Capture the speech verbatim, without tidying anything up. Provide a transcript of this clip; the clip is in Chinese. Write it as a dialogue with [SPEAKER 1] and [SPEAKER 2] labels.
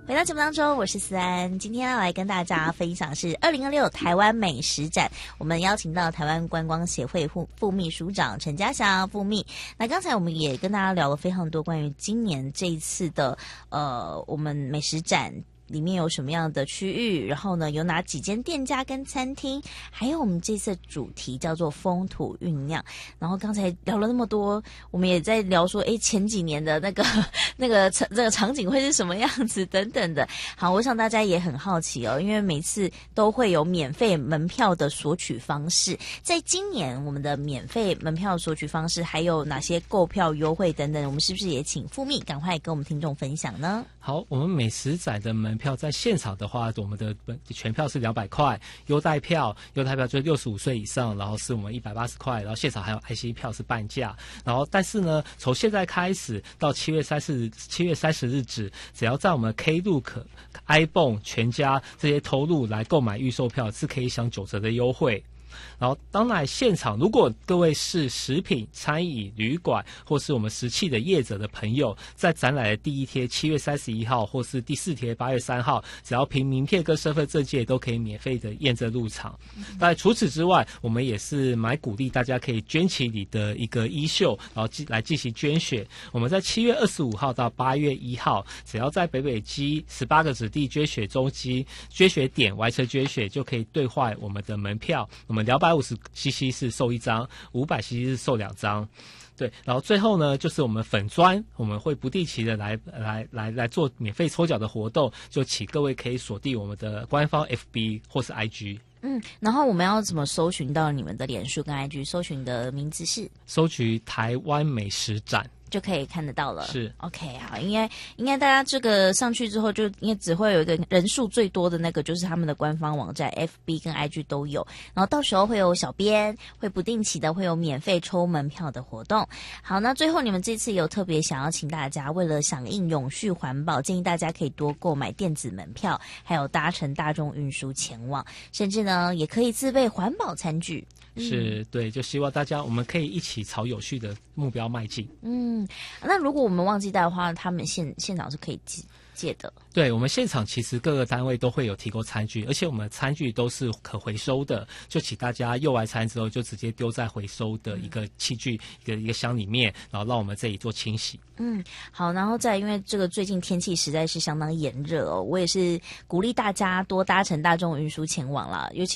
[SPEAKER 1] 回到节目当中，我是思安，今天要来跟大家分享是二零二六台湾美食展，我们邀请到台湾观光协会副副秘书长陈嘉祥副秘。那刚才我们也跟大家聊了非常多关于今年这一次的呃我们美食展里面有什么样的区域，然后呢有哪几间店家跟餐厅，还有我们这次的主题叫做风土酝酿。然后刚才聊了那么多，我们也在聊说诶前几年的那个那个这个场景会是什么样子等等的。好，我想大家也很好奇哦，因为每次都会有免费门票的索取方式，在今年我们的免费门票索取方式还有哪些购票优惠等等，我们是不是也请副秘赶快跟我们听众分享呢？
[SPEAKER 2] 好，我们美食展的门票在现场的话，我们的全票是两百块，优待票优待票就是六十五岁以上，然后是我们一百八十块，然后现场还有 I C 票是半价。然后但是呢，从现在开始到七月三十七月三十日止，只要在我们 Klook、iPhone、全家这些投入来购买预售票，是可以享九折的优惠。然后当然现场如果各位是食品、餐饮、旅馆或是我们食器的业者的朋友，在展览的第一天七月三十一号或是第四天八月三号，只要凭名片跟身份证件都可以免费的验证入场。当然除此之外，我们也是蛮鼓励大家可以捐起你的一个衣袖，然后来进行捐血。我们在七月二十五号到八月一号，只要在北北基十八个指定捐血中心捐血点完成捐血，就可以兑换我们的门票。我们两百五十 C C 是售一张，五百 C C 是售两张。对，然后最后呢，就是我们粉专，我们会不定期的来来来来做免费抽奖的活动，就请各位可以锁定我们的官方 F B 或是 I G。
[SPEAKER 1] 嗯，然后我们要怎么搜寻到你们的脸书跟 I G？ 搜寻的名字是
[SPEAKER 2] 搜取台湾美食展。
[SPEAKER 1] 就可以看得到了。
[SPEAKER 2] 是
[SPEAKER 1] OK， 好，应该应该大家这个上去之后，就应该只会有一个人数最多的那个，就是他们的官方网站 F B 跟 I G 都有，然后到时候会有小编会不定期的会有免费抽门票的活动。好，那最后你们这次有特别想要请大家，为了响应永续环保，建议大家可以多购买电子门票，还有搭乘大众运输前往，甚至呢也可以自备环保餐具。
[SPEAKER 2] 是，对，就希望大家我们可以一起朝有序的目标迈进。
[SPEAKER 1] 嗯，那如果我们忘记带的话，他们现现场是可以借借的。
[SPEAKER 2] 对，我们现场其实各个单位都会有提供餐具，而且我们餐具都是可回收的，就请大家用完餐之后就直接丢在回收的一个器具、嗯、一个一个箱里面，然后让我们这里做清洗。
[SPEAKER 1] 嗯，好，然后再因为这个最近天气实在是相当炎热哦，我也是鼓励大家多搭乘大众运输前往啦，尤其